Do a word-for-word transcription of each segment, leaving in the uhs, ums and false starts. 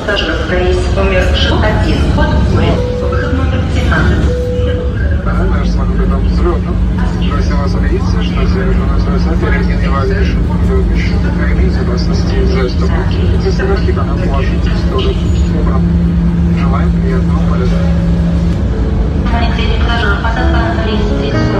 пассажиров на рейс номер шестьсот один. Вход в выход номер семнадцать. Наш с вами дом взлет. Просим вас убедиться, что совершенно свой соперник не важнейший. Безопасности жестов. Заставки канал положите в сторону. Желаем приятного полета. Понятие пассажиров, посадка на рейс тридцать.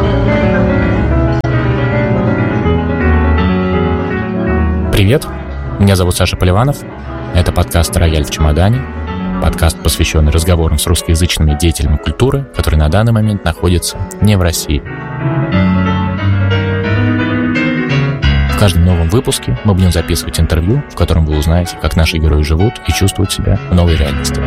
Привет, меня зовут Саша Поливанов. Это подкаст «Рояль в чемодане». Подкаст, посвященный разговорам с русскоязычными деятелями культуры, которые на данный момент находятся не в России. В каждом новом выпуске мы будем записывать интервью, в котором вы узнаете, как наши герои живут и чувствуют себя в новой реальности.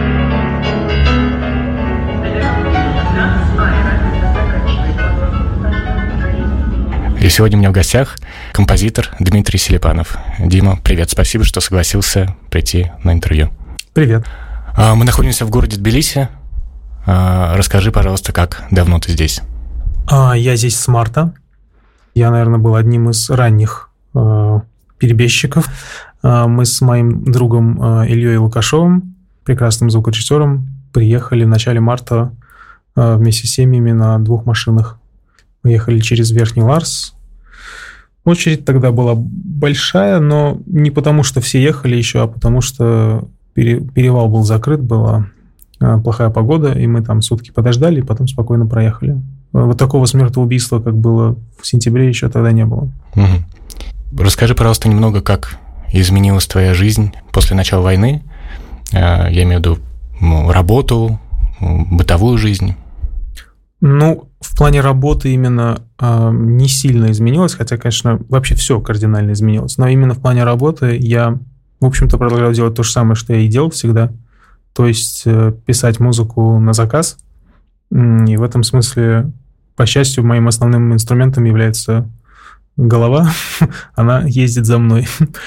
И сегодня у меня в гостях композитор Дмитрий Селипанов. Дима, привет, спасибо, что согласился прийти на интервью. Привет. Мы находимся в городе Тбилиси. Расскажи, пожалуйста, как давно ты здесь? Я здесь с марта. Я, наверное, был одним из ранних перебежчиков. Мы с моим другом Ильей Лукашовым, прекрасным звукорежиссером, приехали в начале марта вместе с семьями на двух машинах. Мы ехали через Верхний Ларс. Очередь тогда была большая, но не потому, что все ехали еще, а потому что перевал был закрыт, была плохая погода, и мы там сутки подождали, и потом спокойно проехали. Вот такого смертоубийства, как было в сентябре, еще тогда не было. Угу. Расскажи, пожалуйста, немного, как изменилась твоя жизнь после начала войны. Я имею в виду работу, бытовую жизнь. Ну, в плане работы именно э, не сильно изменилось, хотя, конечно, вообще все кардинально изменилось. Но именно в плане работы я, в общем-то, продолжал делать то же самое, что я и делал всегда. То есть э, писать музыку на заказ. И в этом смысле, по счастью, моим основным инструментом является голова. Она ездит за мной.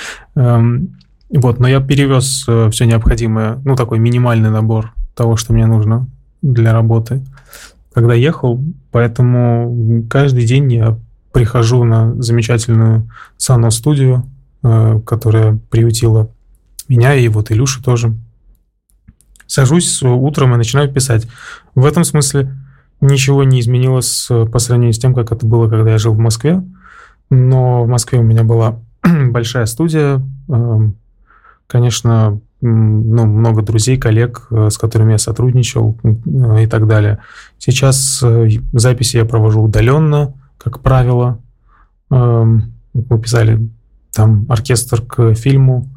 Вот, но я перевез все необходимое, ну, такой минимальный набор того, что мне нужно для работы, когда ехал, поэтому каждый день я прихожу на замечательную Сано-студию, которая приютила меня и вот Илюшу тоже. Сажусь утром и начинаю писать. В этом смысле ничего не изменилось по сравнению с тем, как это было, когда я жил в Москве. Но в Москве у меня была большая студия, конечно, ну, много друзей, коллег, с которыми я сотрудничал и так далее. Сейчас записи я провожу удаленно, как правило. Мы писали там оркестр к фильму.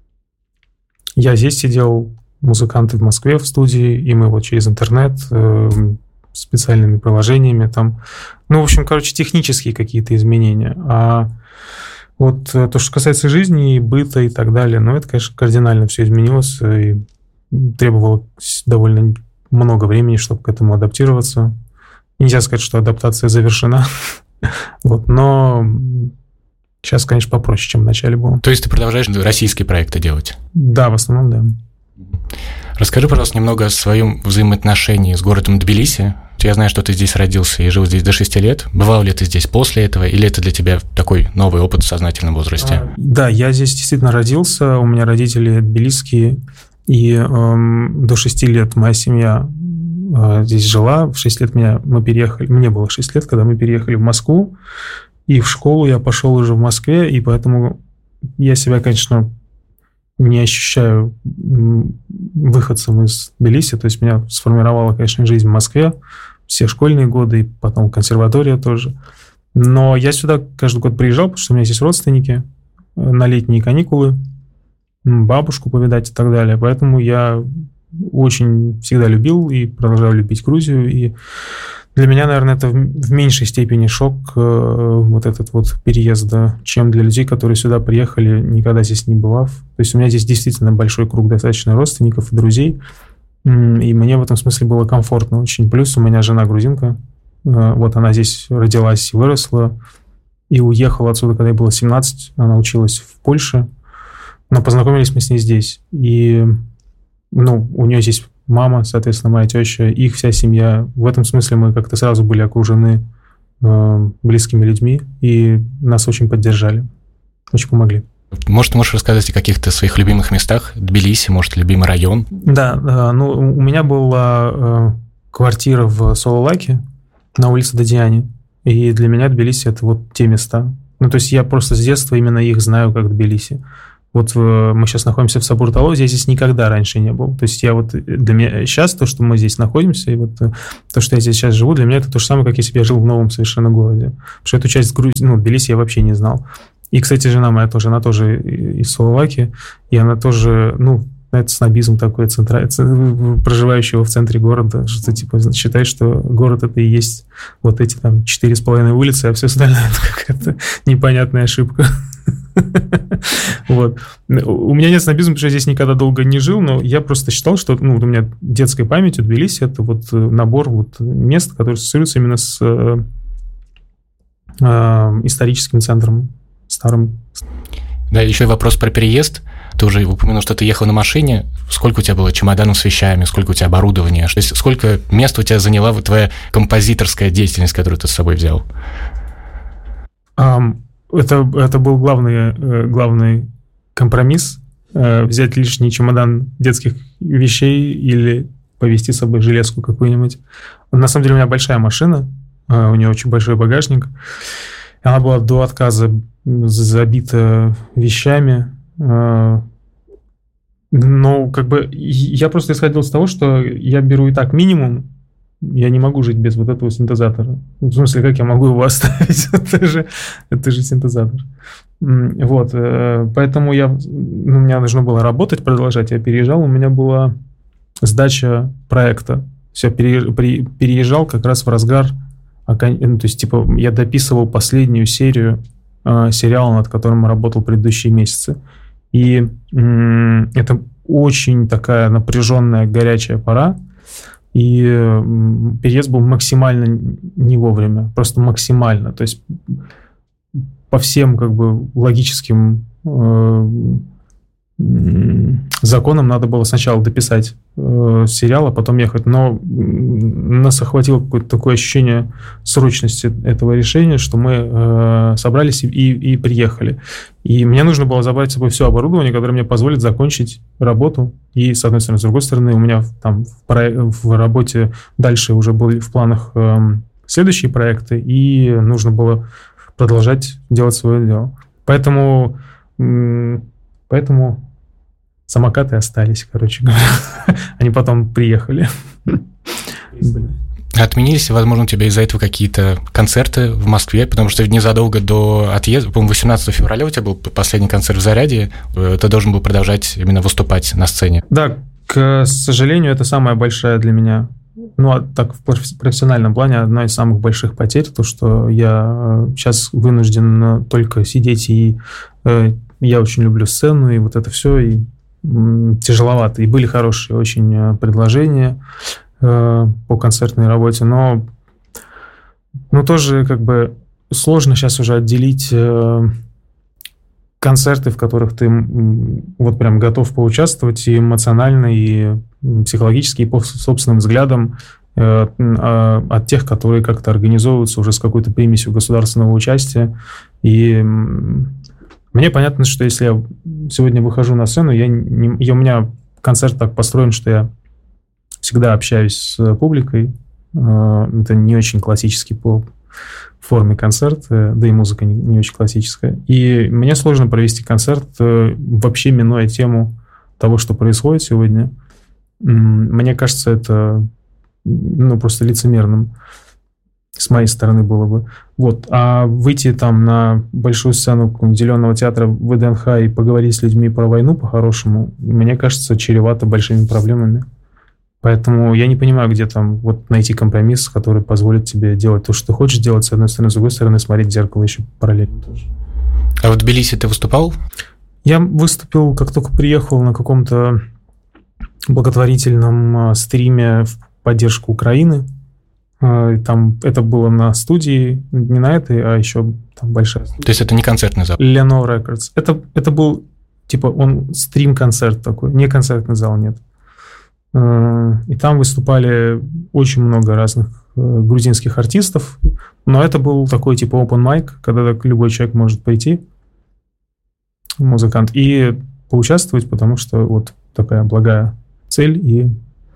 Я здесь сидел, музыканты в Москве в студии, и мы вот через интернет специальными приложениями там. Ну, в общем, короче, технические какие-то изменения. А вот то, что касается жизни, быта и так далее, ну, это, конечно, кардинально все изменилось и требовало довольно много времени, чтобы к этому адаптироваться. Нельзя сказать, что адаптация завершена. Вот, но сейчас, конечно, попроще, чем в начале было. То есть ты продолжаешь российские проекты делать? Да, в основном, да. Расскажи, пожалуйста, немного о своем взаимоотношении с городом Тбилиси. Я знаю, что ты здесь родился и жил здесь до шести лет. Бывал ли ты здесь после этого, или это для тебя такой новый опыт в сознательном возрасте? А, да, я здесь действительно родился. У меня родители тбилисские, и э, до шести лет моя семья э, здесь жила. В шесть лет меня, мы переехали, мне было шесть лет, когда мы переехали в Москву, и в школу я пошел уже в Москве, и поэтому я себя, конечно, не ощущаю выходцем из Тбилиси, то есть меня сформировала, конечно, жизнь в Москве, все школьные годы, и потом консерватория тоже. Но я сюда каждый год приезжал, потому что у меня здесь родственники на летние каникулы, бабушку повидать и так далее. Поэтому я очень всегда любил и продолжаю любить Грузию. И для меня, наверное, это в меньшей степени шок, вот этот вот переезд, да, чем для людей, которые сюда приехали, никогда здесь не бывав. То есть у меня здесь действительно большой круг достаточно родственников и друзей, и мне в этом смысле было комфортно очень. Плюс у меня жена грузинка, вот она здесь родилась и выросла, и уехала отсюда, когда ей было семнадцать, она училась в Польше, но познакомились мы с ней здесь. И, ну, у нее здесь мама, соответственно, моя теща, их вся семья. В этом смысле мы как-то сразу были окружены э, близкими людьми, и нас очень поддержали, очень помогли. Может, ты можешь рассказать о каких-то своих любимых местах? Тбилиси, может, любимый район? Да, ну, у меня была квартира в Сололаке на улице Дадиани, и для меня Тбилиси – это вот те места. Ну, то есть я просто с детства именно их знаю как Тбилиси. Вот мы сейчас находимся в Сабурталозе, я здесь никогда раньше не был. То есть я вот для меня сейчас то, что мы здесь находимся, и вот то, что я здесь сейчас живу, для меня это то же самое, как если бы я жил в новом совершенно городе. Потому что эту часть Грузии, ну, Тбилиси я вообще не знал. И, кстати, жена моя тоже, она тоже из Сололаки, и она тоже, ну, это снобизм такой, центра... проживающего в центре города, что типа считает, что город это и есть вот эти там четыре с половиной улицы, а все остальное это какая-то непонятная ошибка. Вот. У меня нет снобизма, потому что я здесь никогда долго не жил, но я просто считал, что ну, у меня детской памятью Тбилиси это вот набор вот мест, которые ассоциируются именно с э, э, историческим центром старым. Да, еще вопрос про переезд. Ты уже упомянул, что ты ехал на машине. Сколько у тебя было чемоданов с вещами, сколько у тебя оборудования? То есть сколько места у тебя заняла вот твоя композиторская деятельность, которую ты с собой взял? Um, это, это был главный, главный компромисс. Взять лишний чемодан детских вещей или повезти с собой железку какую-нибудь. На самом деле у меня большая машина, у нее очень большой багажник. Она была до отказа забита вещами. Но как бы я просто исходил из того, что я беру и так минимум, я не могу жить без вот этого синтезатора. В смысле, как я могу его оставить? это, же, это же синтезатор. Вот, поэтому я, ну, мне нужно было работать, продолжать. Я переезжал, у меня была сдача проекта. Все, переезжал как раз в разгар, то есть типа я дописывал последнюю серию сериала, над которым работал предыдущие месяцы. И м- это очень такая напряженная, горячая пора. И м- переезд был максимально не вовремя. Просто максимально. То есть по всем как бы логическим э- законам надо было сначала дописать э- сериал, а потом ехать. Но нас охватило какое-то такое ощущение срочности этого решения, что мы э- собрались и, и приехали. И мне нужно было забрать с собой все оборудование, которое мне позволит закончить работу. И с одной стороны, с другой стороны, у меня там в, про- в работе дальше уже были в планах э- следующие проекты, и нужно было продолжать делать свое дело. Поэтому... М- Поэтому самокаты остались, короче говоря. Они потом приехали. Отменились, возможно, у тебя из-за этого какие-то концерты в Москве, потому что незадолго до отъезда, по-моему, восемнадцатого февраля у тебя был последний концерт в Зарядье, ты должен был продолжать именно выступать на сцене. Да, к сожалению, это самая большая для меня, ну, а так в профессиональном плане, одна из самых больших потерь, то, что я сейчас вынужден только сидеть и... Я очень люблю сцену, и вот это все, и м, тяжеловато. И были хорошие очень предложения э, по концертной работе, но ну, тоже как бы сложно сейчас уже отделить э, концерты, в которых ты м, вот прям готов поучаствовать и эмоционально, и психологически, и по собственным взглядам, э, э, от тех, которые как-то организовываются уже с какой-то примесью государственного участия. И... Мне понятно, что если я сегодня выхожу на сцену, я не, я, у меня концерт так построен, что я всегда общаюсь с публикой. Это не очень классический по форме концерт, да и музыка не, не очень классическая. И мне сложно провести концерт, вообще минуя тему того, что происходит сегодня. Мне кажется, это ну, просто лицемерным с моей стороны было бы. Вот. А выйти там на большую сцену Зеленого театра в ВДНХ и поговорить с людьми про войну по-хорошему, мне кажется, чревато большими проблемами. Поэтому я не понимаю, где там вот найти компромисс, который позволит тебе делать то, что ты хочешь делать, с одной стороны, с другой стороны, смотреть в зеркало еще параллельно тоже. А в Тбилиси ты выступал? Я выступил, как только приехал, на каком-то благотворительном стриме в поддержку Украины. Там это было на студии, не на этой, а еще там большая студия. То есть это не концертный зал? Leno Records. Это, это был, типа, он стрим-концерт такой, не концертный зал, нет. И там выступали очень много разных грузинских артистов, но это был такой, типа, open mic, когда любой человек может прийти. музыкант, и поучаствовать, потому что вот такая благая цель, и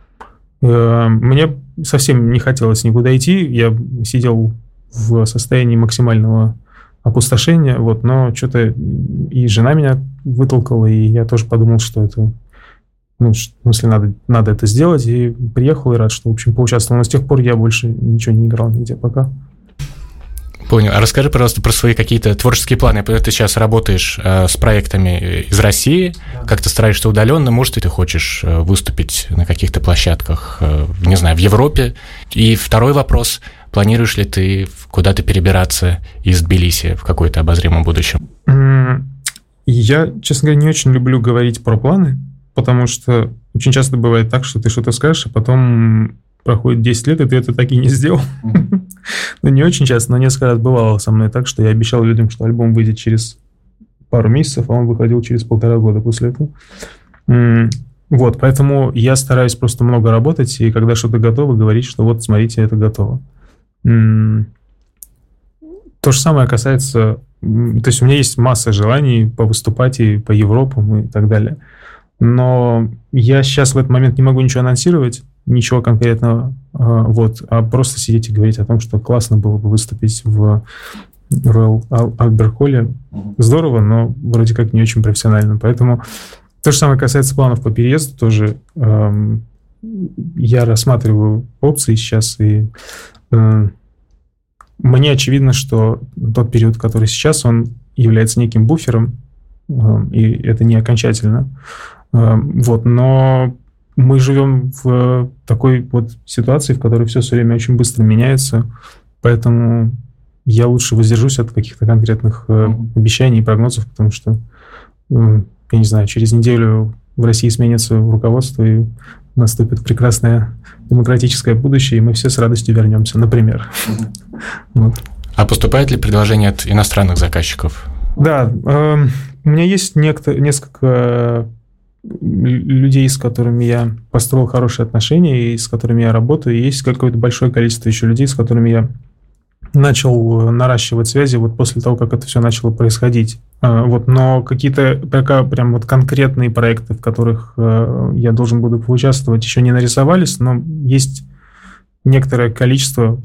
э, мне совсем не хотелось никуда идти, я сидел в состоянии максимального опустошения, вот, но что-то и жена меня вытолкала, и я тоже подумал, что это, ну, в смысле, надо, надо это сделать, и приехал, и рад, что, в общем, поучаствовал, но с тех пор я больше ничего не играл нигде пока. Понял. А расскажи, пожалуйста, про свои какие-то творческие планы. Я понимаю, ты сейчас работаешь э, с проектами из России, да. Как ты стараешься удаленно, может, ты хочешь выступить на каких-то площадках, э, не знаю, в Европе. И второй вопрос, планируешь ли ты куда-то перебираться из Тбилиси в какое-то обозримом будущем? Я, честно говоря, не очень люблю говорить про планы, потому что очень часто бывает так, что ты что-то скажешь, а потом проходит десять лет, и ты это так и не сделал. Mm-hmm. Ну, не очень часто, но несколько раз бывало со мной так, что я обещал людям, что альбом выйдет через пару месяцев, а он выходил через полтора года после этого. Mm-hmm. Вот, поэтому я стараюсь просто много работать, и когда что-то готово, говорить, что вот, смотрите, это готово. Mm-hmm. То же самое касается... То есть у меня есть масса желаний повыступать и по Европам и так далее. Но я сейчас в этот момент не могу ничего анонсировать, ничего конкретного, вот, а просто сидеть и говорить о том, что классно было бы выступить в Royal Albert Hall. Здорово, но вроде как не очень профессионально. Поэтому то же самое касается планов по переезду тоже. Эм, я рассматриваю опции сейчас, и э, мне очевидно, что тот период, который сейчас, он является неким буфером, э, и это не окончательно. Э, вот, но мы живем в такой вот ситуации, в которой все все время очень быстро меняется, поэтому я лучше воздержусь от каких-то конкретных э, обещаний и прогнозов, потому что, э, я не знаю, через неделю в России сменится руководство, и наступит прекрасное демократическое будущее, и мы все с радостью вернемся, например. Вот. А поступает ли предложение от иностранных заказчиков? Да, э, у меня есть некто, несколько людей, с которыми я построил хорошие отношения и с которыми я работаю, и есть какое-то большое количество еще людей, с которыми я начал наращивать связи вот после того, как это все начало происходить. Вот, но какие-то пока прям вот конкретные проекты, в которых я должен буду поучаствовать, еще не нарисовались, но есть некоторое количество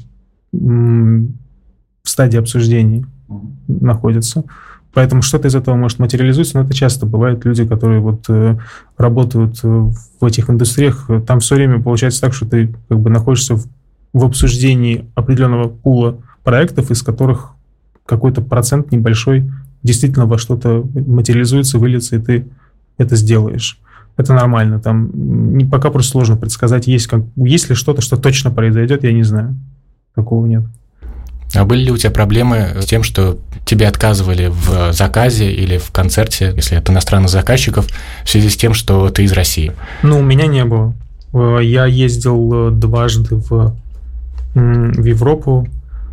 в стадии обсуждений находится. Поэтому что-то из этого может материализуется, но это часто бывает. Люди, которые вот э, работают в этих индустриях, там все время получается так, что ты как бы находишься в, в обсуждении определенного пула проектов, из которых какой-то процент небольшой действительно во что-то материализуется, выльется, и ты это сделаешь. Это нормально. Там не, пока просто сложно предсказать, есть, как, есть ли что-то, что точно произойдет, я не знаю. Такого нет. А были ли у тебя проблемы с тем, что тебе отказывали в заказе или в концерте, если это иностранных заказчиков, в связи с тем, что ты из России? Ну, у меня не было. Я ездил дважды в, в Европу.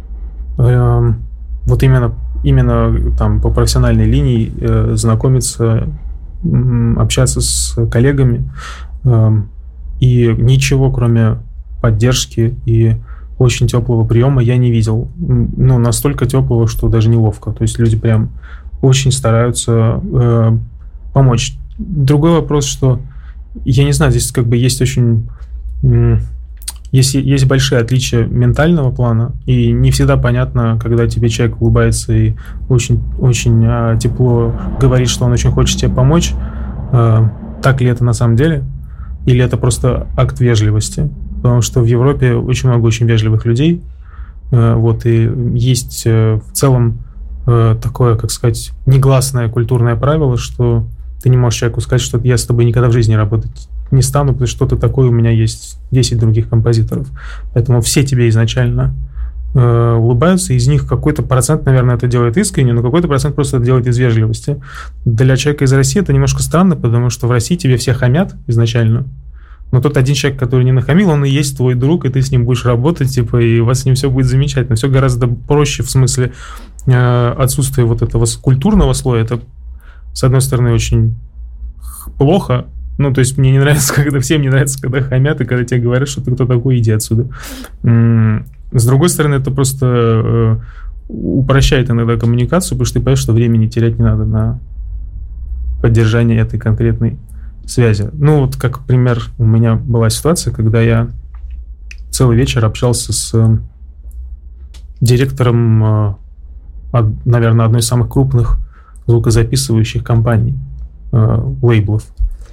Вот именно, именно там по профессиональной линии знакомиться, общаться с коллегами. И ничего, кроме поддержки и очень теплого приема я не видел. Ну, настолько теплого, что даже неловко. То есть люди прям очень стараются э, помочь. Другой вопрос, что я не знаю, здесь как бы есть очень... Э, есть, есть большие отличия ментального плана, и не всегда понятно, когда тебе человек улыбается и очень, очень э, тепло говорит, что он очень хочет тебе помочь, э, так ли это на самом деле, или это просто акт вежливости. Потому что в Европе очень много очень вежливых людей, вот, и есть в целом такое, как сказать, негласное культурное правило, что ты не можешь человеку сказать, что я с тобой никогда в жизни работать не стану, потому что что-то такое у меня есть десять других композиторов. Поэтому все тебе изначально улыбаются, из них какой-то процент, наверное, это делает искренне, но какой-то процент просто это делает из вежливости. Для человека из России это немножко странно, потому что в России тебе все хамят изначально. Но тот один человек, который не нахамил, он и есть твой друг, и ты с ним будешь работать, типа, и у вас с ним все будет замечательно. Все гораздо проще в смысле э, отсутствия вот этого культурного слоя. Это, с одной стороны, очень плохо. Ну, то есть мне не нравится, когда всем не нравится, когда хамят, и когда тебе говорят, что ты кто такой, иди отсюда. С другой стороны, это просто э, упрощает иногда коммуникацию, потому что ты понимаешь, что времени терять не надо на поддержания этой конкретной связи. Ну, вот как пример, у меня была ситуация, когда я целый вечер общался с директором, наверное, одной из самых крупных звукозаписывающих компаний, лейблов.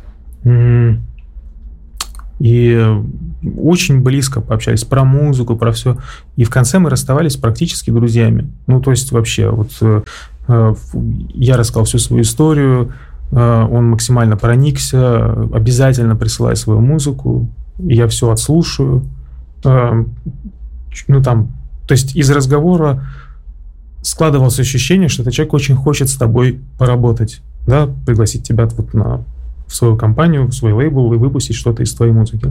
И очень близко пообщались про музыку, про все. И в конце мы расставались практически друзьями. Ну, то есть вообще, вот я рассказал всю свою историю, он максимально проникся, обязательно присылай свою музыку, я все отслушаю. Ну, там, то есть из разговора складывалось ощущение, что этот человек очень хочет с тобой поработать, да, пригласить тебя вот на, в свою компанию, в свой лейбл и выпустить что-то из твоей музыки.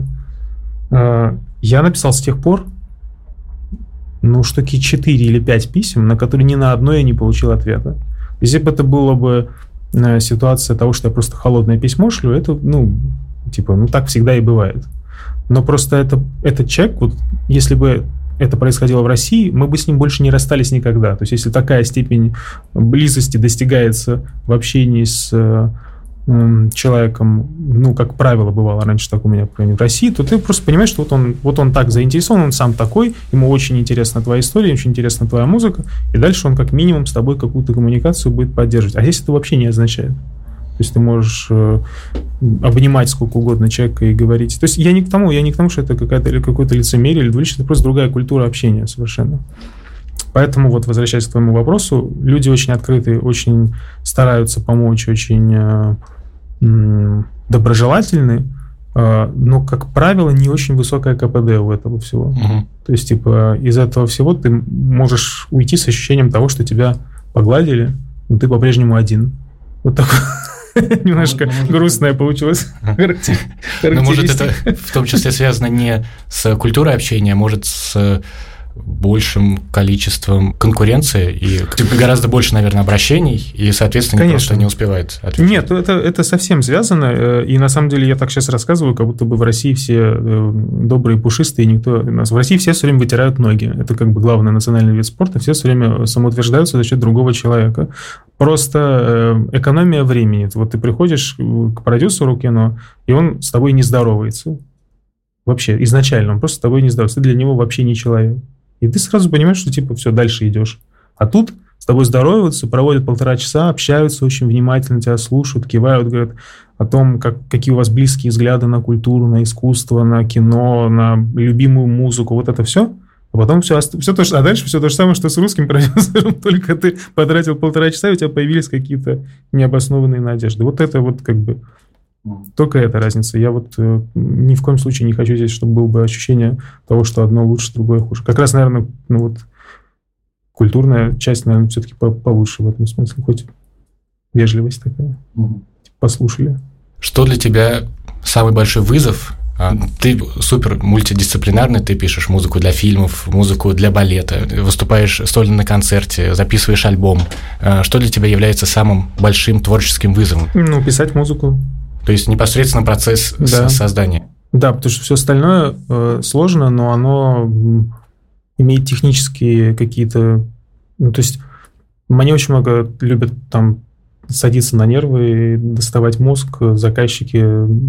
Я написал с тех пор, ну, штуки четыре или пять писем, на которые ни на одно я не получил ответа. Если бы это было бы ситуация того, что я просто холодное письмо шлю, это, ну, типа, ну, так всегда и бывает. Но просто это, этот человек, вот, если бы это происходило в России, мы бы с ним больше не расстались никогда. То есть, если такая степень близости достигается в общении с э, человеком, ну, как правило, бывало раньше так у меня в России, то ты просто понимаешь, что вот он, вот он так заинтересован, он сам такой, ему очень интересна твоя история, очень интересна твоя музыка, и дальше он как минимум с тобой какую-то коммуникацию будет поддерживать. А здесь это вообще не означает. То есть ты можешь э, обнимать сколько угодно человека и говорить. То есть я не к тому, я не к тому, что это какая-то, или какое-то лицемерие, или двуличие, это просто другая культура общения совершенно. Поэтому, вот, возвращаясь к твоему вопросу, люди очень открытые, очень стараются помочь, очень э, э, доброжелательны, э, но, как правило, не очень высокое ка пэ дэ у этого всего. Угу. То есть, типа, из этого всего ты можешь уйти с ощущением того, что тебя погладили, но ты по-прежнему один. Вот такой... Немножко грустная получилась характеристика. Но может это в том числе связано не с культурой общения, а может с большим количеством конкуренции и гораздо больше, наверное, обращений, и, соответственно, никто просто не успевает ответить. Нет, это, это совсем связано, и на самом деле я так сейчас рассказываю, как будто бы в России все добрые, пушистые, никто... В России все все время вытирают ноги, это как бы главный национальный вид спорта, все все время самоутверждаются за счет другого человека. Просто экономия времени. Вот ты приходишь к продюсеру кино, и он с тобой не здоровается. Вообще, изначально он просто с тобой не здоровается. Ты для него вообще не человек. И ты сразу понимаешь, что типа все, дальше идешь. А тут с тобой здороваются, проводят полтора часа, общаются очень внимательно, тебя слушают, кивают, говорят о том, как, какие у вас близкие взгляды на культуру, на искусство, на кино, на любимую музыку. Вот это все. А потом все, все то, а дальше все то же самое, что с русским продюсером, только ты потратил полтора часа, и у тебя появились какие-то необоснованные надежды. Вот это вот как бы только эта разница. Я вот э, ни в коем случае не хочу здесь, чтобы было бы ощущение того, что одно лучше, другое хуже. Как раз, наверное, ну вот культурная часть, наверное, все-таки получше в этом смысле, хоть вежливость такая. Mm-hmm. Послушали. Что для тебя самый большой вызов? Ты супер мультидисциплинарный, ты пишешь музыку для фильмов, музыку для балета, выступаешь сольно на концерте, записываешь альбом. Что для тебя является самым большим творческим вызовом? Ну, писать музыку. То есть непосредственно процесс да. создания? Да, потому что все остальное э, сложно, но оно имеет технические какие-то... Ну, то есть мне очень много любят там садиться на нервы и доставать мозг заказчики,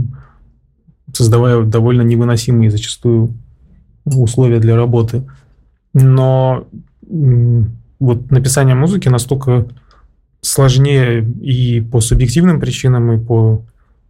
создавая довольно невыносимые зачастую условия для работы. Но вот написание музыки настолько сложнее и по субъективным причинам, и по...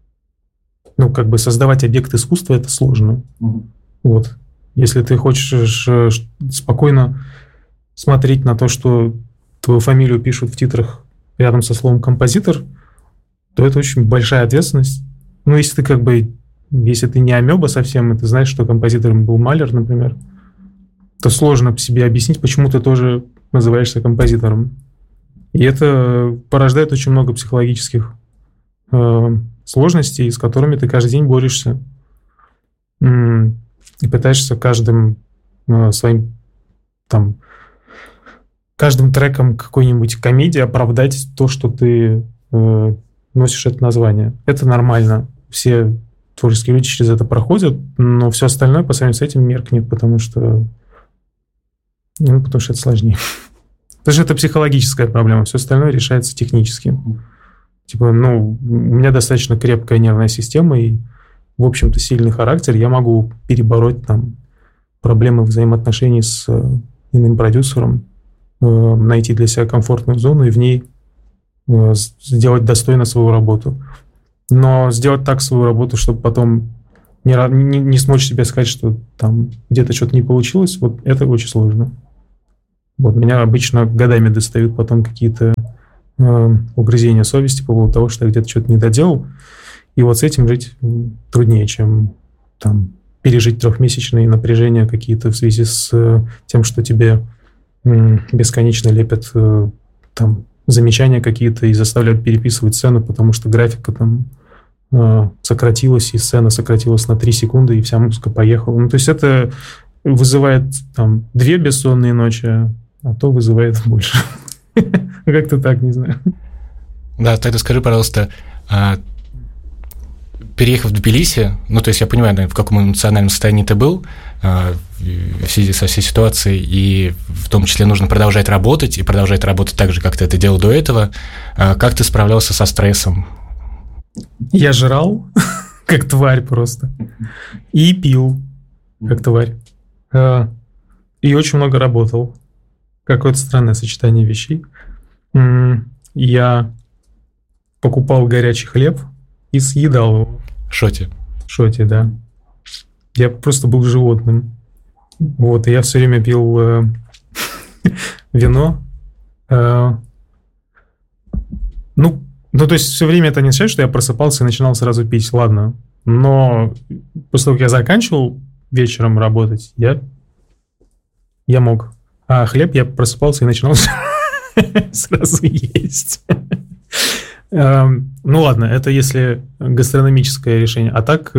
Ну, как бы создавать объект искусства – это сложно. Mm-hmm. Вот. Если ты хочешь спокойно смотреть на то, что твою фамилию пишут в титрах рядом со словом «композитор», то это очень большая ответственность. Ну, если ты как бы... Если ты не амеба совсем, и ты знаешь, что композитором был Малер, например, то сложно себе объяснить, почему ты тоже называешься композитором. И это порождает очень много психологических э, сложностей, с которыми ты каждый день борешься. И пытаешься каждым э, своим там, каждым треком какой-нибудь комедии оправдать то, что ты э, носишь это название. Это нормально. Все творческие люди через это проходят, но все остальное по сравнению с этим меркнет, потому что, ну, потому что это сложнее. Потому что это психологическая проблема, все остальное решается технически. Типа, ну, у меня достаточно крепкая нервная система и, в общем-то, сильный характер. Я могу перебороть там проблемы взаимоотношений с иным продюсером, найти для себя комфортную зону и в ней сделать достойно свою работу. Но сделать так свою работу, чтобы потом не, не, не смочь себе сказать, что там где-то что-то не получилось, вот это очень сложно. Вот меня обычно годами достают потом какие-то э, угрызения совести по поводу того, что я где-то что-то не доделал. И вот с этим жить труднее, чем там пережить трехмесячные напряжения какие-то в связи с э, тем, что тебе э, бесконечно лепят э, там замечания какие-то и заставляют переписывать сцену, потому что графика там э, сократилась, и сцена сократилась на три секунды, и вся музыка поехала. Ну, то есть это вызывает там две бессонные ночи, а то вызывает больше. Как-то так, не знаю. Да, тогда скажи, пожалуйста, переехав в Тбилиси, ну, то есть я понимаю, в каком эмоциональном состоянии ты был в связи со всей ситуацией, и в том числе нужно продолжать работать, и продолжать работать так же, как ты это делал до этого. Как ты справлялся со стрессом? Я жрал, как тварь просто, и пил, как тварь, и очень много работал. Какое-то странное сочетание вещей. Я покупал горячий хлеб и съедал его. Шоте. Шоте, да. Я просто был животным. Вот, и я все время пил э, вино. Э, ну, ну, то есть все время это не означает, что я просыпался и начинал сразу пить, ладно. Но после того, как я заканчивал вечером работать, я, я мог. А хлеб я просыпался и начинал сразу есть. Ну ладно, это если гастрономическое решение. А так,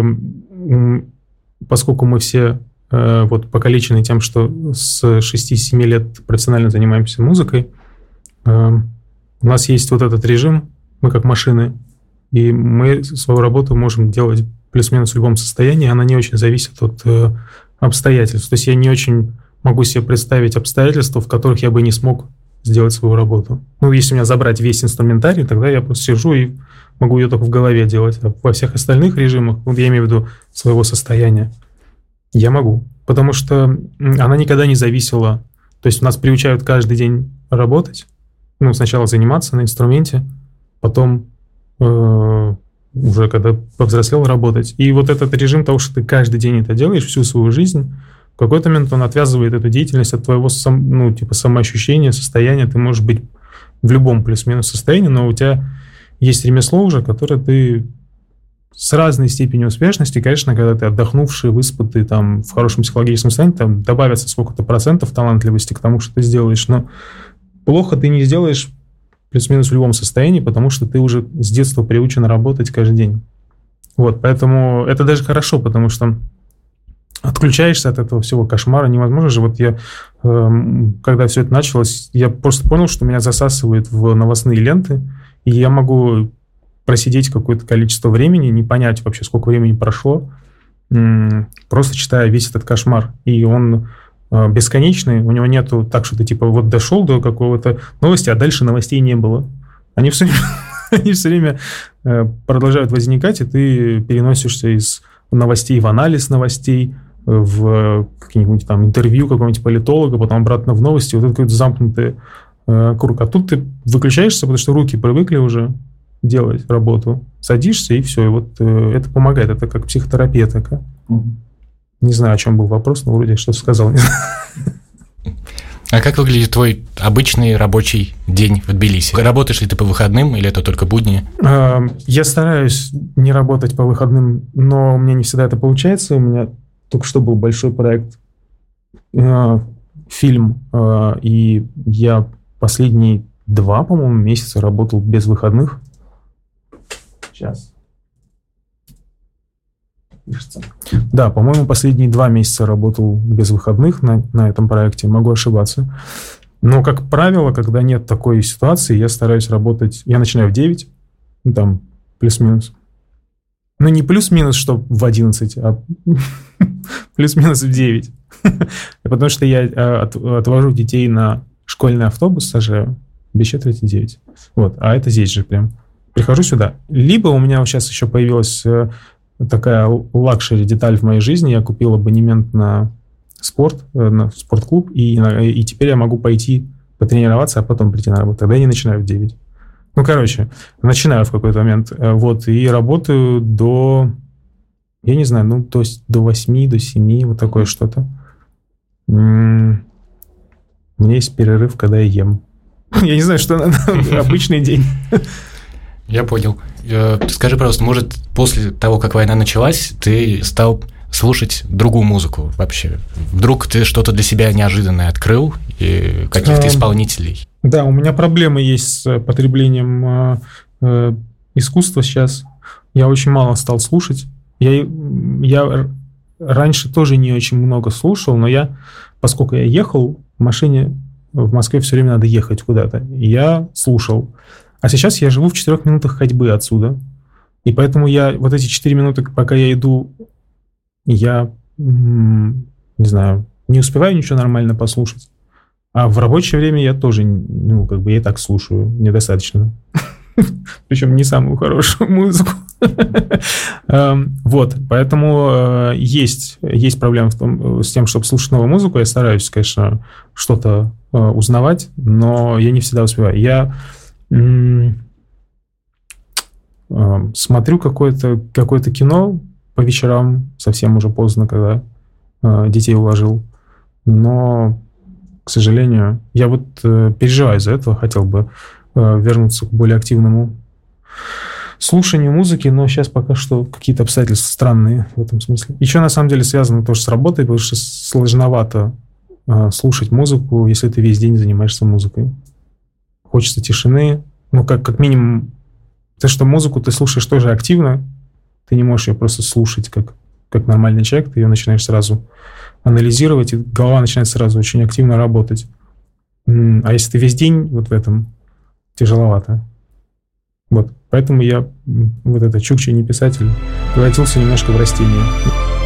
поскольку мы все вот покалечены тем, что с шести-семи лет профессионально занимаемся музыкой, у нас есть вот этот режим, мы как машины, и мы свою работу можем делать плюс-минус в любом состоянии, она не очень зависит от обстоятельств. То есть я не очень могу себе представить обстоятельства, в которых я бы не смог сделать свою работу. Ну, если у меня забрать весь инструментарий, тогда я просто сижу и могу ее только в голове делать. А во всех остальных режимах, вот я имею в виду своего состояния, я могу. Потому что она никогда не зависела. То есть нас приучают каждый день работать. Ну, сначала заниматься на инструменте, потом э, уже когда повзрослел, работать. И вот этот режим того, что ты каждый день это делаешь всю свою жизнь, в какой-то момент он отвязывает эту деятельность от твоего сам, ну, типа самоощущения, состояния. Ты можешь быть в любом плюс-минус состоянии, но у тебя есть ремесло уже, которое ты с разной степенью успешности, конечно, когда ты отдохнувший, выспатый, там, в хорошем психологическом состоянии, там добавится сколько-то процентов талантливости к тому, что ты сделаешь, но плохо ты не сделаешь плюс-минус в любом состоянии, потому что ты уже с детства приучен работать каждый день. Вот, поэтому это даже хорошо, потому что отключаешься от этого всего кошмара, невозможно же. Вот я, э, когда все это началось, я просто понял, что меня засасывает в новостные ленты, и я могу просидеть какое-то количество времени, не понять вообще, сколько времени прошло, э, просто читая весь этот кошмар. И он э, бесконечный, у него нету так, что ты типа вот дошел до какого-то новости, а дальше новостей не было. Они все время, они все время э, продолжают возникать, и ты переносишься из новостей в анализ новостей, в какие-нибудь там интервью какого-нибудь политолога, потом обратно в новости, вот это какой-то замкнутый э, круг. А тут ты выключаешься, потому что руки привыкли уже делать работу, садишься, и все, и вот э, это помогает, это как психотерапия такая. Mm-hmm. Не знаю, о чем был вопрос, но вроде что-то сказал. А как выглядит твой обычный рабочий день в Тбилиси? Работаешь ли ты по выходным, или это только будни? Я стараюсь не работать по выходным, но у меня не всегда это получается. У меня только что был большой проект, фильм, и я последние два, по-моему, месяца работал без выходных. Сейчас. Пишется. Да, по-моему, последние два месяца работал без выходных на, на этом проекте, могу ошибаться. Но, как правило, когда нет такой ситуации, я стараюсь работать... Я начинаю в девять, там, плюс-минус. Ну, не плюс-минус, что в одиннадцать, а плюс-минус в девять. Потому что я от, отвожу детей на школьный автобус, сажаю без четверти девять. Вот, а это здесь же прям. прихожу сюда. Либо у меня сейчас еще появилась такая лакшери деталь в моей жизни. Я купил абонемент на спорт, на спортклуб, и, и теперь я могу пойти потренироваться, а потом прийти на работу. Тогда я не начинаю в девять. Ну, короче, начинаю в какой-то момент. Вот, и работаю до, я не знаю, ну, то есть до восьми, до семи, вот такое что-то. У меня есть перерыв, когда я ем. Я не знаю, что надо. Обычный день. Я понял. Скажи, пожалуйста, может, после того, как война началась, ты стал слушать другую музыку вообще? Вдруг ты что-то для себя неожиданное открыл, и каких-то исполнителей? Да, у меня проблемы есть с потреблением э, искусства сейчас. Я очень мало стал слушать. Я, я раньше тоже не очень много слушал, но я, поскольку я ехал в машине, в Москве все время надо ехать куда-то, и я слушал. А сейчас я живу в четырех минутах ходьбы отсюда. И поэтому я вот эти четыре минуты, пока я иду, я, не знаю, не успеваю ничего нормально послушать. А в рабочее время я тоже, ну, как бы я и так слушаю недостаточно. Причем не самую хорошую музыку. Вот, поэтому есть, есть проблема в том, с тем, чтобы слушать новую музыку. Я стараюсь, конечно, что-то узнавать, но я не всегда успеваю. Я смотрю какое-то, какое-то кино по вечерам, совсем уже поздно, когда детей уложил. Но, к сожалению, я вот переживаю из-за этого, хотел бы вернуться к более активному слушанию музыки, но сейчас пока что какие-то обстоятельства странные в этом смысле. Еще на самом деле связано тоже с работой, потому что сложновато слушать музыку, если ты весь день занимаешься музыкой. Хочется тишины, ну, как, как минимум, то, что музыку ты слушаешь тоже активно, ты не можешь ее просто слушать как, как нормальный человек, ты ее начинаешь сразу анализировать, и голова начинает сразу очень активно работать. А если ты весь день вот в этом, тяжеловато. Вот, поэтому я, вот это чукча не писатель, превратился немножко в растение.